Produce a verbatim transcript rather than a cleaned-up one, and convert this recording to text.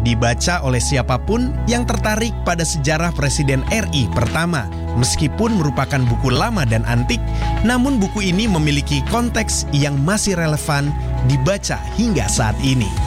dibaca oleh siapapun yang tertarik pada sejarah Presiden R I pertama. Meskipun merupakan buku lama dan antik, namun buku ini memiliki konteks yang masih relevan dibaca hingga saat ini.